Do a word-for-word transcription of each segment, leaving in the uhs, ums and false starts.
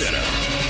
Center.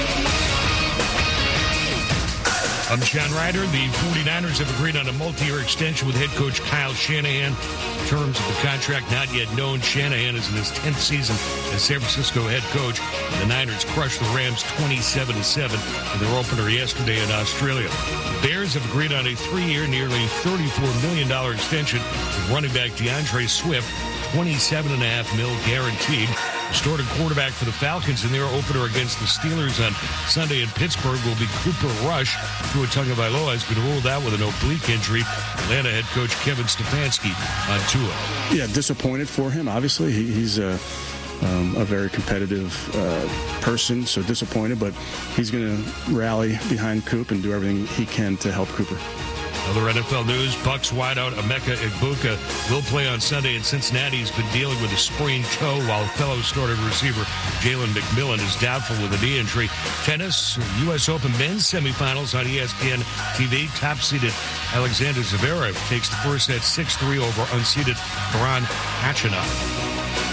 I'm Sean Ryder. The 49ers have agreed on a multi-year extension with head coach Kyle Shanahan. Terms of the contract not yet known. Shanahan is in his tenth season as San Francisco head coach. The Niners crushed the Rams twenty-seven to seven in their opener yesterday in Australia. The Bears have agreed on a three-year, nearly thirty-four million dollars extension with running back DeAndre Swift, twenty-seven point five mil guaranteed. The starting quarterback for the Falcons in their opener against the Steelers on Sunday in Pittsburgh will be Cooper Rush. Tua Tagovailoa has been ruled out with an oblique injury. Atlanta head coach Kevin Stefanski on Tua. Yeah, disappointed for him. Obviously, he, he's a, um, a very competitive uh, person, so disappointed. But he's going to rally behind Coop and do everything he can to help Cooper. Other N F L news, Bucs wideout Emeka Egbuka will play on Sunday in Cincinnati. He's been dealing with a sprained toe, while fellow starting receiver Jalen McMillan is doubtful with a knee injury. Tennis, U S Open men's semifinals on E S P N T V. Top-seeded Alexander Zverev takes the first set six three over unseeded Karan Khachanov.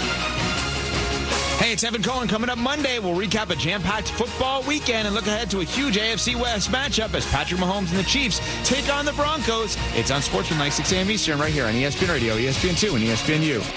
Hey, it's Evan Cohen. Coming up Monday, we'll recap a jam-packed football weekend and look ahead to a huge A F C West matchup as Patrick Mahomes and the Chiefs take on the Broncos. It's on Sportsman, six a.m. Eastern, right here on E S P N Radio, E S P N two, and E S P N U.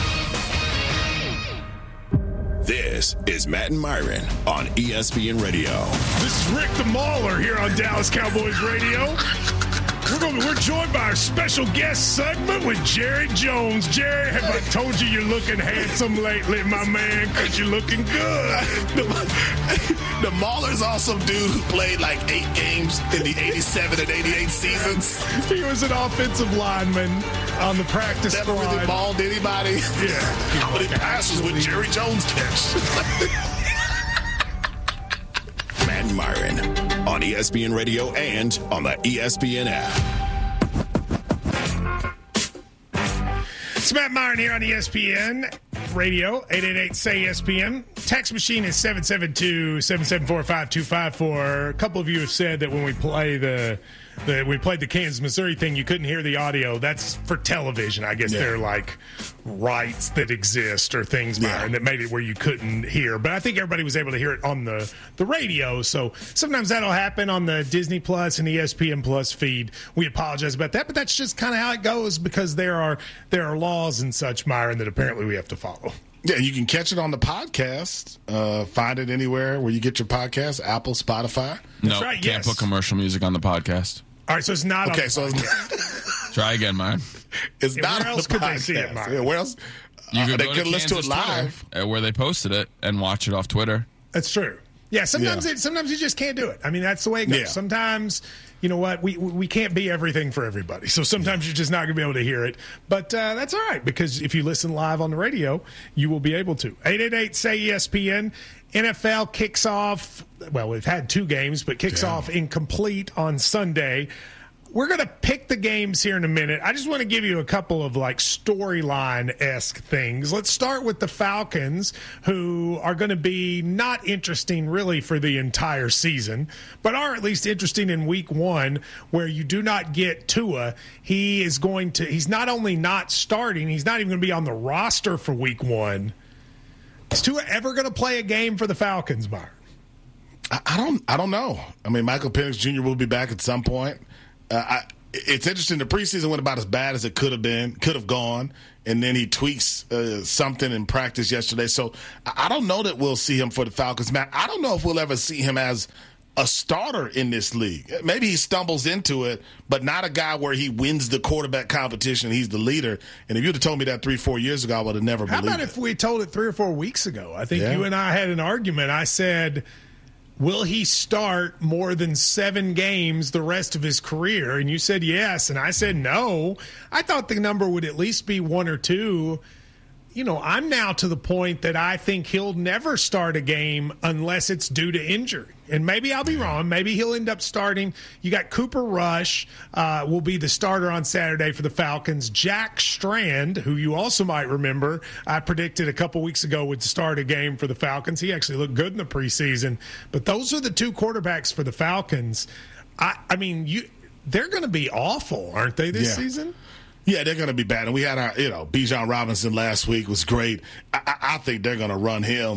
This is Matt and Myron on E S P N Radio. This is Rick the Mauler here on Dallas Cowboys Radio. We're, going, we're joined by our special guest segment with Jerry Jones. Jerry, have I told you you're looking handsome lately, my man? Because you're looking good. The, the Mauler's awesome dude who played like eight games in the eighty-seven and eighty-eight seasons. He was an offensive lineman on the practice Never squad. really balled anybody. Yeah. How many passes would Jerry Jones catch? Matt and Myron on E S P N Radio and on the E S P N app. It's Matt Myron here on E S P N Radio, eight eight eight, S A Y E S P N. Text machine is seven seven two, seven seven four, five two five four. A couple of you have said that when we play the, the we played the Kansas, Missouri thing, you couldn't hear the audio. That's for television. I guess yeah. They're like rights that exist or things, Myron, yeah. that made it where you couldn't hear. But I think everybody was able to hear it on the, the radio. So sometimes that'll happen on the Disney Plus and E S P N Plus feed. We apologize about that, but that's just kind of how it goes because there are there are laws and such, Myron, that apparently we have to follow. Yeah, you can catch it on the podcast. Uh, find it anywhere where you get your podcast, Apple, Spotify. No, right, can't yes. put commercial music on the podcast. All right, so it's not okay, on so the it's Try again, man. It's yeah, not where on else the could podcast. they see it, Mark? Yeah, where else? You uh, could they go could to listen to it Kansas live. Twitter, uh, where they posted it and watch it off Twitter. That's true. Yeah, sometimes Yeah. it sometimes you just can't do it. I mean, that's the way it goes. Yeah. Sometimes, you know what, we we can't be everything for everybody. So sometimes you're just not going to be able to hear it. But uh, that's all right, because if you listen live on the radio, you will be able to. eight eight eight, S A Y E S P N. N F L kicks off, well, we've had two games, but kicks Yeah. off incomplete on Sunday. We're going to pick the games here in a minute. I just want to give you a couple of like storyline-esque things. Let's start with the Falcons, who are going to be not interesting really for the entire season, but are at least interesting in week one, where you do not get Tua. He is going to, he's not only not starting, he's not even going to be on the roster for week one. Is Tua ever going to play a game for the Falcons, Mark? I, I don't. I don't know. I mean, Michael Penix Junior will be back at some point. Uh, I, it's interesting. The preseason went about as bad as it could have been, could have gone, and then he tweaks uh, something in practice yesterday. So I, I don't know that we'll see him for the Falcons, Matt. I don't know if we'll ever see him as a starter in this league. Maybe he stumbles into it, but not a guy where he wins the quarterback competition. He's the leader. And if you'd have told me that three, four years ago, I would have never How believed about it. if we told it three or four weeks ago? I think Yeah. you and I had an argument. I said, will he start more than seven games the rest of his career? And you said yes, and I said no. I thought the number would at least be one or two. You know, I'm now to the point that I think he'll never start a game unless it's due to injury. And maybe I'll be wrong. Maybe he'll end up starting. You got Cooper Rush uh, will be the starter on Saturday for the Falcons. Jack Strand, who you also might remember, I predicted a couple weeks ago would start a game for the Falcons. He actually looked good in the preseason. But those are the two quarterbacks for the Falcons. I, I mean, you they're going to be awful, aren't they, this Yeah. season? Yeah, they're going to be bad. And we had our, you know, Bijan Robinson last week was great. I, I, I think they're going to run him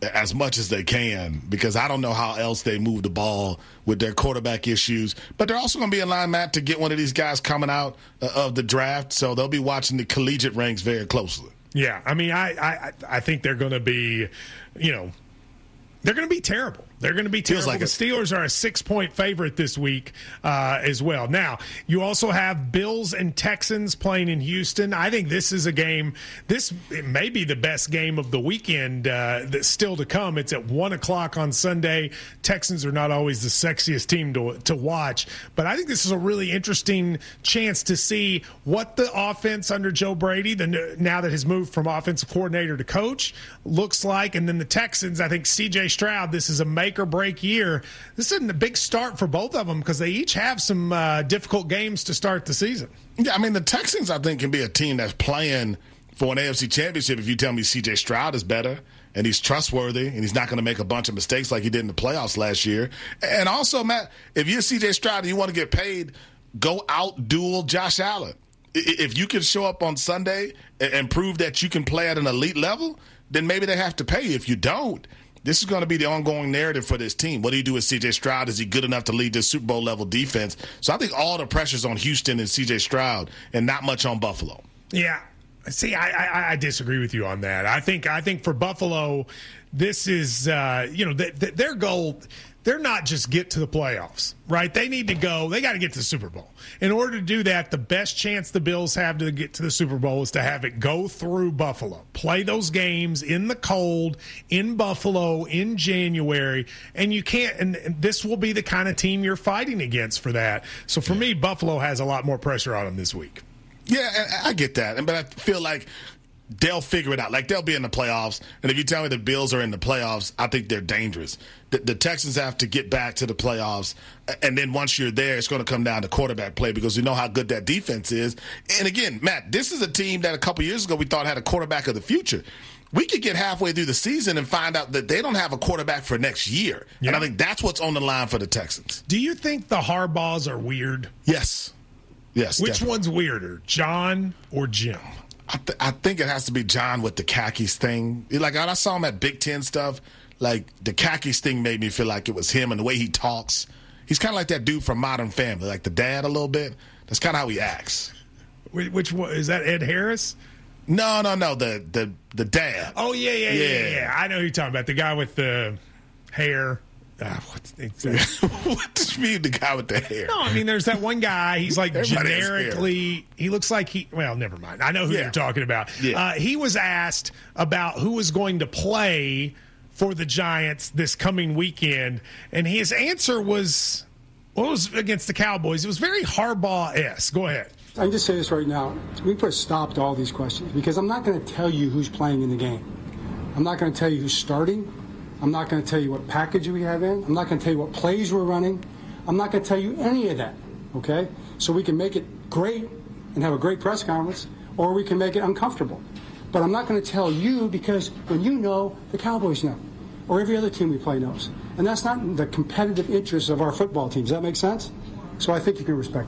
as much as they can, because I don't know how else they move the ball with their quarterback issues. But they're also going to be in line, Matt, to get one of these guys coming out uh, of the draft, so they'll be watching the collegiate ranks very closely. Yeah, I mean, I I, I think they're going to be, you know, they're going to be terrible. They're going to be terrible. Like the it. Steelers are a six-point favorite this week uh, as well. Now, you also have Bills and Texans playing in Houston. I think this is a game. This it may be the best game of the weekend uh, that's still to come. It's at one o'clock on Sunday. Texans are not always the sexiest team to, to watch, but I think this is a really interesting chance to see what the offense under Joe Brady, the now that has moved from offensive coordinator to coach, looks like. And then the Texans, I think C J Stroud, this is a make or break year. This isn't a big start for both of them because they each have some uh, difficult games to start the season. Yeah, I mean, the Texans, I think, can be a team that's playing for an A F C championship if you tell me C J Stroud is better and he's trustworthy and he's not going to make a bunch of mistakes like he did in the playoffs last year. And also, Matt, if you're C J Stroud and you want to get paid, go out duel Josh Allen. If you can show up on Sunday and prove that you can play at an elite level, then maybe they have to pay you. If you don't, this is going to be the ongoing narrative for this team. What do you do with C J Stroud? Is he good enough to lead this Super Bowl level defense? So I think all the pressure's on Houston and C J Stroud and not much on Buffalo. Yeah. See, I, I, I disagree with you on that. I think I think for Buffalo, this is, uh, you know, th- th- their goal – they're not just get to the playoffs, right? They need to go. They got to get to the Super Bowl. In order to do that, the best chance the Bills have to get to the Super Bowl is to have it go through Buffalo. Play those games in the cold, in Buffalo, in January. And you can't – and this will be the kind of team you're fighting against for that. So for me, Buffalo has a lot more pressure on them this week. Yeah, I get that. But I feel like – they'll figure it out. Like, they'll be in the playoffs. And if you tell me the Bills are in the playoffs, I think they're dangerous. The, the Texans have to get back to the playoffs. And then once you're there, it's going to come down to quarterback play because we know how good that defense is. And again, Matt, this is a team that a couple years ago we thought had a quarterback of the future. We could get halfway through the season and find out that they don't have a quarterback for next year. Yeah. And I think that's what's on the line for the Texans. Do you think the Harbaughs are weird? Yes. Yes. Which definitely. one's weirder, John or Jim? I, th- I think it has to be John with the khakis thing. Like, I saw him at Big Ten stuff. Like, the khakis thing made me feel like it was him and the way he talks. He's kind of like that dude from Modern Family, like the dad a little bit. That's kind of how he acts. Which one? Is that Ed Harris? No, no, no, the the the dad. Oh, yeah, yeah, yeah, yeah. yeah. I know who you're talking about. The guy with the hair. Uh, what's exactly? What does you mean, the guy with the hair? No, I mean, there's that one guy. He's like Everybody generically, he looks like he, well, never mind. I know who Yeah. you're talking about. Yeah. Uh, he was asked about who was going to play for the Giants this coming weekend, and his answer was, well, it was against the Cowboys. It was very Harbaugh-esque. Go ahead. I can just say this right now. We put a stop to all these questions because I'm not going to tell you who's playing in the game. I'm not going to tell you who's starting. I'm not going to tell you what package we have in. I'm not going to tell you what plays we're running. I'm not going to tell you any of that, okay? So we can make it great and have a great press conference, or we can make it uncomfortable. But I'm not going to tell you because when you know, the Cowboys know, or every other team we play knows. And that's not in the competitive interests of our football team. Does that make sense? So I think you can respect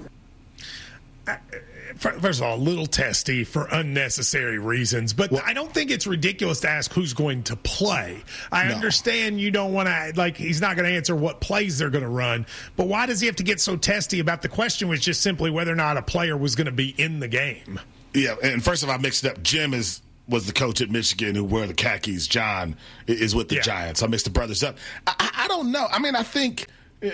that. First of all, a little testy for unnecessary reasons, but well, I don't think it's ridiculous to ask who's going to play. I no. understand you don't want to, like, he's not going to answer what plays they're going to run, but why does he have to get so testy about the question was just simply whether or not a player was going to be in the game? Yeah, and first of all, I mixed it up. Jim is was the coach at Michigan who wore the khakis. John is with the yeah. Giants. I mixed the brothers up. I, I, I don't know. I mean, I think,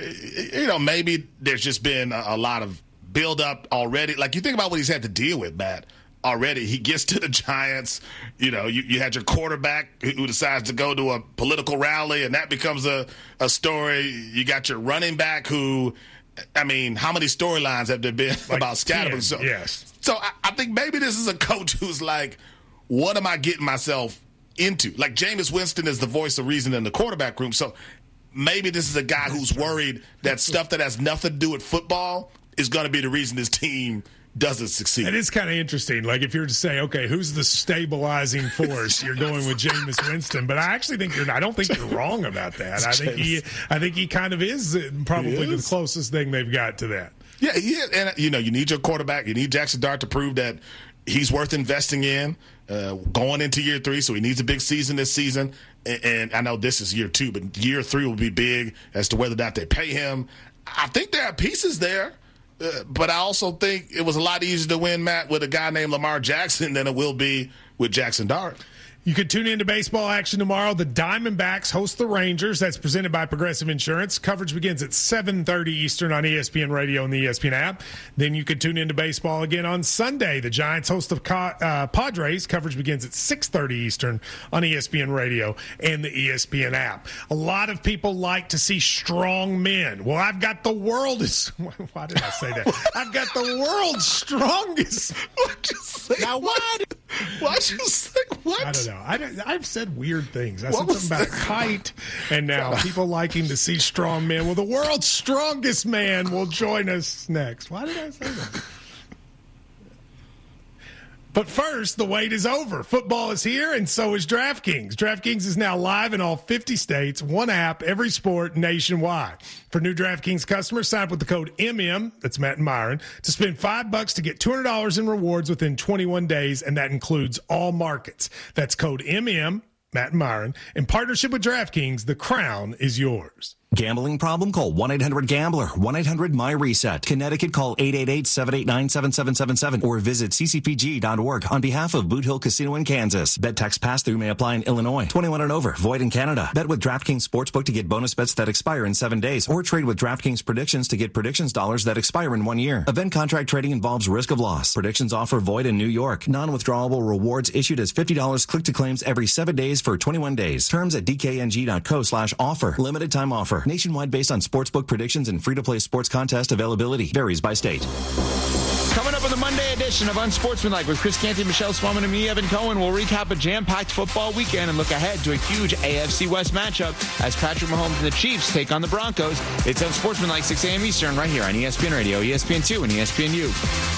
you know, maybe there's just been a, a lot of build up already. Like, you think about what he's had to deal with, Matt, already. He gets to the Giants. You know, you, you had your quarterback who decides to go to a political rally, and that becomes a, a story. You got your running back who, I mean, how many storylines have there been like about Scatterman? So, yes. So I, I think maybe this is a coach who's like, what am I getting myself into? Like, Jameis Winston is the voice of reason in the quarterback room. So maybe this is a guy who's worried that stuff that has nothing to do with football is going to be the reason this team doesn't succeed. It is kind of interesting. Like, if you're to say, okay, who's the stabilizing force? You're going with Jameis Winston, but I actually think you're. I don't think you're wrong about that. I think he. I think he kind of is probably is. the closest thing they've got to that. Yeah, yeah, and you know, you need your quarterback. You need Jackson Dart to prove that he's worth investing in. uh, going into year three, so he needs a big season this season. And, and I know this is year two, but year three will be big as to whether or not they pay him. I think there are pieces there, uh, but I also think it was a lot easier to win, Matt, with a guy named Lamar Jackson than it will be with Jackson Dart. You can tune into baseball action tomorrow. The Diamondbacks host the Rangers. That's presented by Progressive Insurance. Coverage begins at seven thirty Eastern on E S P N Radio and the E S P N app. Then you can tune into baseball again on Sunday. The Giants host the uh, Padres. Coverage begins at six thirty Eastern on E S P N Radio and the E S P N app. A lot of people like to see strong men. Well, I've got the world's... Why did I say that? I've got the world's strongest... What'd you say? Now what? Why'd you say what? I don't know. I don't, I've said weird things. I What said was something about height, and now people liking to see strong men. Well, the world's strongest man will join us next. Why did I say that? But first, the wait is over. Football is here, and so is DraftKings. DraftKings is now live in all fifty states, one app, every sport, nationwide. For new DraftKings customers, sign up with the code M M, that's Matt and Myron, to spend five bucks to get two hundred dollars in rewards within twenty-one days, and that includes all markets. That's code M M, Matt and Myron. In partnership with DraftKings, the crown is yours. Gambling problem? Call one eight hundred gambler, one eight hundred my reset. Connecticut, call eight eight eight, seven eight nine, seven seven seven seven or visit c c p g dot org on behalf of Boot Hill Casino in Kansas. Bet tax pass-through may apply in Illinois. twenty-one and over. Void in Canada. Bet with DraftKings Sportsbook to get bonus bets that expire in seven days or trade with DraftKings Predictions to get predictions dollars that expire in one year. Event contract trading involves risk of loss. Predictions offer void in New York. Non-withdrawable rewards issued as fifty dollars click-to-claims every seven days for twenty-one days. Terms at d k n g dot co slash offer. Limited time offer. Nationwide based on sportsbook predictions and free-to-play sports contest availability. Varies by state. Coming up on the Monday edition of Unsportsmanlike with Chris Canty, Michelle Swellman, and me, Evan Cohen, we'll recap a jam-packed football weekend and look ahead to a huge A F C West matchup as Patrick Mahomes and the Chiefs take on the Broncos. It's Unsportsmanlike, six a.m. Eastern, right here on E S P N Radio, E S P N two, and E S P N U.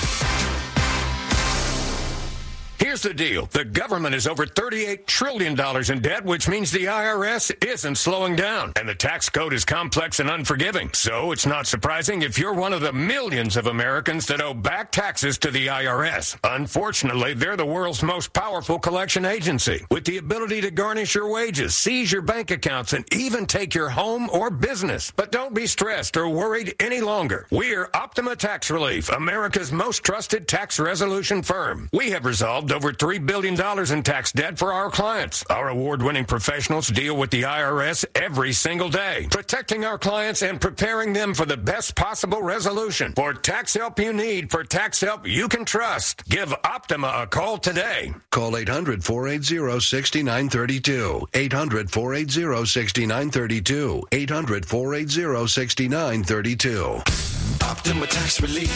Here's the deal. The government is over thirty-eight trillion dollars in debt, which means the I R S isn't slowing down. And the tax code is complex and unforgiving. So it's not surprising if you're one of the millions of Americans that owe back taxes to the I R S. Unfortunately, they're the world's most powerful collection agency, with the ability to garnish your wages, seize your bank accounts, and even take your home or business. But don't be stressed or worried any longer. We're Optima Tax Relief, America's most trusted tax resolution firm. We have resolved over three billion dollars in tax debt for our clients. Our award-winning professionals deal with the I R S every single day, protecting our clients and preparing them for the best possible resolution. For tax help you need, for tax help you can trust, give Optima a call today. Call eight hundred, four eight zero, six nine three two. eight hundred, four eight zero, six nine three two. eight hundred, four eight zero, six nine three two. Optima Tax Relief.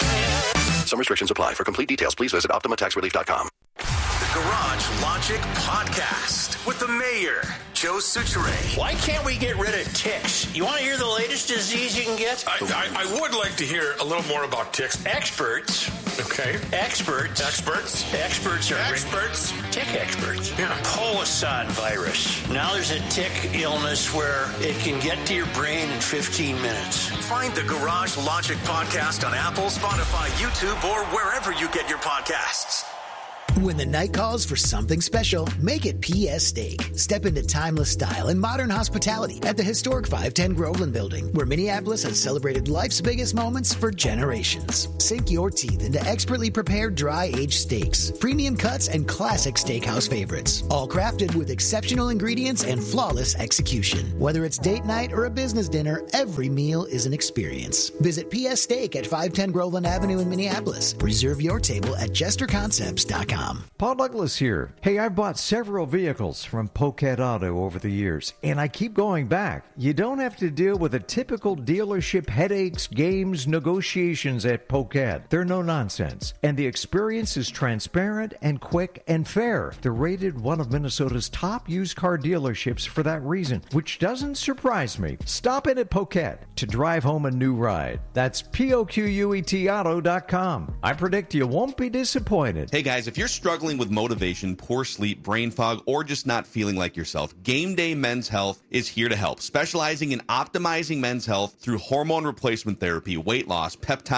Some restrictions apply. For complete details, please visit optima tax relief dot com. The Garage Logic Podcast with the mayor, Joe Suchere. Why can't we get rid of ticks? You want to hear the latest disease you can get? I, I, I would like to hear a little more about ticks. Experts. Okay. Experts. Experts. Experts are experts. Tick experts. Yeah. Powassan virus. Now there's a tick illness where it can get to your brain in fifteen minutes. Find the Garage Logic Podcast on Apple, Spotify, YouTube, or wherever you get your podcasts. When the night calls for something special, make it P S Steak. Step into timeless style and modern hospitality at the historic five ten Groveland Building, where Minneapolis has celebrated life's biggest moments for generations. Sink your teeth into expertly prepared dry-aged steaks, premium cuts, and classic steakhouse favorites, all crafted with exceptional ingredients and flawless execution. Whether it's date night or a business dinner, every meal is an experience. Visit P S Steak at five ten Groveland Avenue in Minneapolis. Reserve your table at jester concepts dot com. Paul Douglas here. Hey, I've bought several vehicles from Poquet Auto over the years, and I keep going back. You don't have to deal with the typical dealership headaches, games, negotiations at Poquet. They're no nonsense, and the experience is transparent and quick and fair. They're rated one of Minnesota's top used car dealerships for that reason, which doesn't surprise me. Stop in at Poquet to drive home a new ride. That's P O Q U E T auto dot com. I predict you won't be disappointed. Hey guys, if you're struggling with motivation, poor sleep, brain fog, or just not feeling like yourself, Game Day Men's Health is here to help, specializing in optimizing men's health through hormone replacement therapy, weight loss, peptides,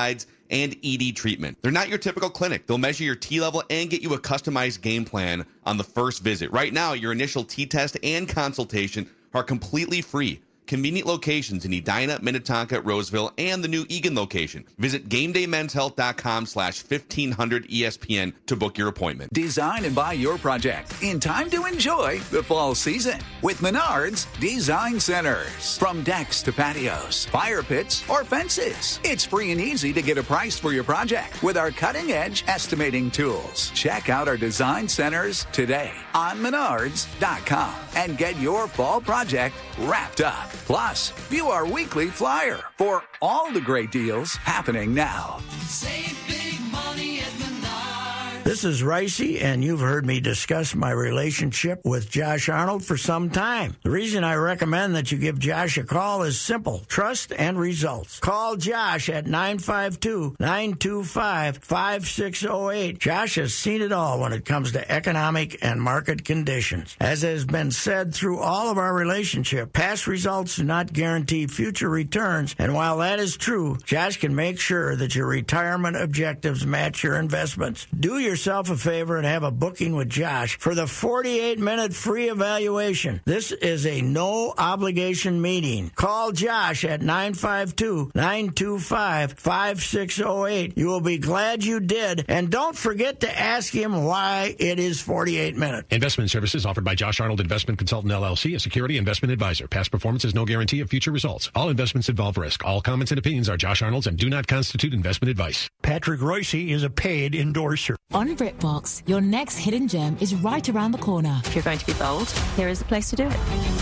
and E D treatment. They're not your typical clinic. They'll measure your T level and get you a customized game plan on the first visit. Right now, your initial T test and consultation are completely free. Convenient locations in Edina, Minnetonka, Roseville, and the new Eagan location. Visit GameDayMen'sHealth.com slash fifteen hundred ESPN to book your appointment. Design and buy your project in time to enjoy the fall season with Menards Design Centers. From decks to patios, fire pits, or fences, it's free and easy to get a price for your project with our cutting-edge estimating tools. Check out our design centers today on Menards dot com and get your fall project wrapped up. Plus, view our weekly flyer for all the great deals happening now. Save big money at Menards. This is Ricey, and you've heard me discuss my relationship with Josh Arnold for some time. The reason I recommend that you give Josh a call is simple: trust and results. Call Josh at nine five two, nine two five, five six zero eight. Josh has seen it all when it comes to economic and market conditions. As has been said through all of our relationship, past results do not guarantee future returns, and while that is true, Josh can make sure that your retirement objectives match your investments. Do yourself a favor and have a booking with Josh for the forty-eight minute free evaluation. This is a no-obligation meeting. Call Josh at nine five two, nine two five, five six zero eight. You will be glad you did, and don't forget to ask him why it is forty-eight minutes. Investment services offered by Josh Arnold Investment Consultant, L L C, a security investment advisor. Past performance is no guarantee of future results. All investments involve risk. All comments and opinions are Josh Arnold's and do not constitute investment advice. Patrick Royce is a paid endorser. On BritBox, your next hidden gem is right around the corner. If you're going to be bold, here is the place to do it.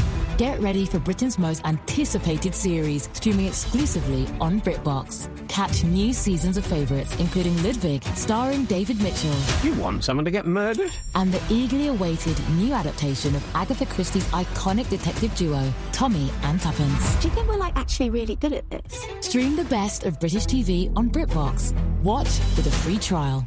Get ready for Britain's most anticipated series, streaming exclusively on BritBox. Catch new seasons of favourites, including Ludwig, starring David Mitchell. You want someone to get murdered? And the eagerly awaited new adaptation of Agatha Christie's iconic detective duo, Tommy and Tuppence. Do you think we're like actually really good at this? Stream the best of British T V on BritBox. Watch with a free trial.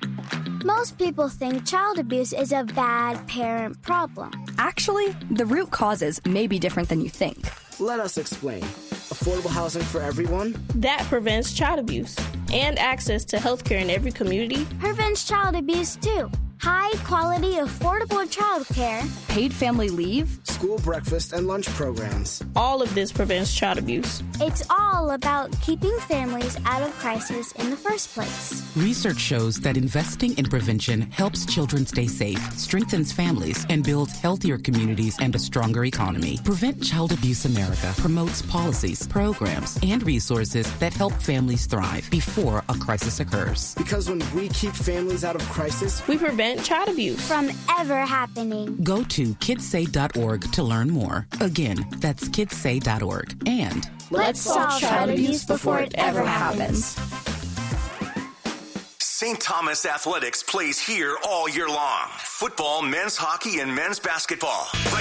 Most people think child abuse is a bad parent problem. Actually, the root causes may be different than you think. Let us explain. Affordable housing for everyone? That prevents child abuse. And access to health care in every community. Prevents child abuse, too. High quality, affordable child care. Paid family leave. School breakfast and lunch programs. All of this prevents child abuse. It's all about keeping families out of crisis in the first place. Research shows that investing in prevention helps children stay safe, strengthens families, and builds healthier communities and a stronger economy. Prevent Child Abuse America promotes policies, programs, and resources that help families thrive before a crisis occurs. Because when we keep families out of crisis, we prevent child abuse from ever happening. Go to kids say dot org to learn more. Again, that's kids say dot org. And let's solve child abuse before it ever happens. Saint Thomas Athletics plays here all year long. Football, men's hockey, and men's basketball. Right